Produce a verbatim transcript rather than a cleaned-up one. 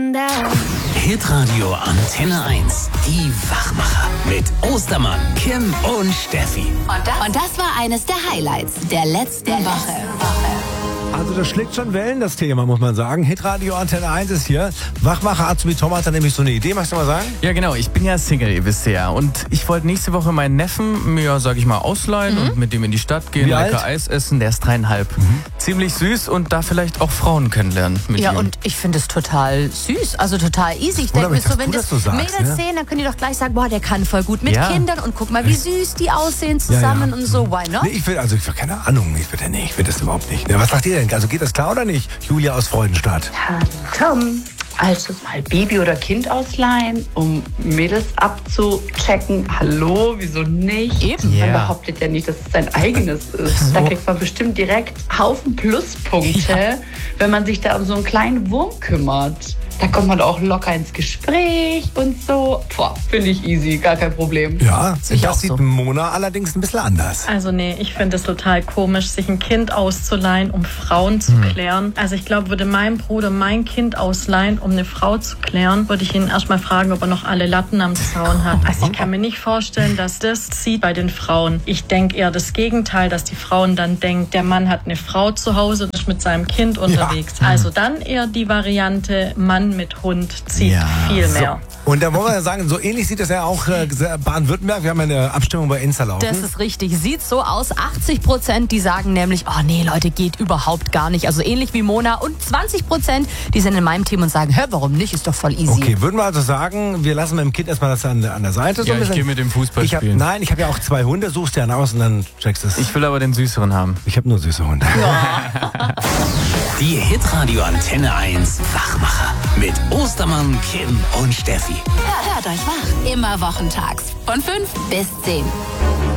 down. Hitradio Antenne eins. Die Wachmacher. Mit Ostermann, Kim und Steffi. Und das, und das war eines der Highlights der letzten der Woche. Letzten Woche. Also das schlägt schon Wellen, das Thema, muss man sagen. Hitradio Antenne eins ist hier. Wachmacher Azubi Tom hat da nämlich so eine Idee, magst du mal sagen? Ja genau, ich bin ja Single, ihr wisst ja. Und ich wollte nächste Woche meinen Neffen mir, sag ich mal, ausleihen mhm. und mit dem in die Stadt gehen, Wie lecker alt? Eis essen. Der ist dreieinhalb. Mhm. Ziemlich süß und da vielleicht auch Frauen kennenlernen mit Ja, ihm. und ich finde es total süß, also total easy. Ich denke mir so, wenn das, du sagst, Mädels ne? sehen, dann können die doch gleich sagen, boah, der kann voll gut mit Ja. Kindern und guck mal, wie süß die aussehen zusammen Ja, ja. und so, why not? Nee, ich will, also ich will keine Ahnung, ich will, nee, ich will das überhaupt nicht. Ne, was sagt ihr denn? Also geht das klar oder nicht? Julia aus Freudenstadt. Tom, also mal Baby oder Kind ausleihen, um Mädels abzuchecken. Hallo, wieso nicht? Eben. Ja. Man behauptet ja nicht, dass es sein eigenes ist. Da kriegt man bestimmt direkt Haufen Pluspunkte, ja. wenn man sich da um so einen kleinen Wurm kümmert. Da kommt man auch locker ins Gespräch und so. Boah, finde ich easy, gar kein Problem. Ja, Ich auch das sieht so. Mona allerdings ein bisschen anders. Also nee, ich finde es total komisch, sich ein Kind auszuleihen, um Frauen zu Hm. klären. Also ich glaube, würde mein Bruder mein Kind ausleihen, um eine Frau zu klären, würde ich ihn erstmal fragen, ob er noch alle Latten am Zaun hat. Also ich kann mir nicht vorstellen, dass das zieht bei den Frauen. Ich denke eher das Gegenteil, dass die Frauen dann denken, der Mann hat eine Frau zu Hause und ist mit seinem Kind unterwegs. Ja. Also dann eher die Variante Mann mit Hund zieht Ja. viel mehr. Und da wollen wir ja sagen, so ähnlich sieht das ja auch äh, Baden-Württemberg. Wir haben eine Abstimmung bei Insta laufen. Das ist richtig. Sieht so aus. achtzig Prozent, die sagen nämlich, oh nee, Leute, geht überhaupt gar nicht. Also ähnlich wie Mona. Und zwanzig Prozent, die sind in meinem Team und sagen, hä, warum nicht? Ist doch voll easy. Okay, würden wir also sagen, wir lassen mit dem Kind erstmal das an, an der Seite. So Ja, ein ich bisschen. gehe mit dem Fußball Ich hab, spielen. nein, ich habe ja auch zwei Hunde. Suchst dir einen aus und dann checkst du es. Ich will aber den süßeren haben. Ich habe nur süße Hunde. Die Hitradio Antenne eins Wachmacher. Mit Ostermann, Kim und Steffi. Hört euch wach. Immer wochentags von fünf bis zehn.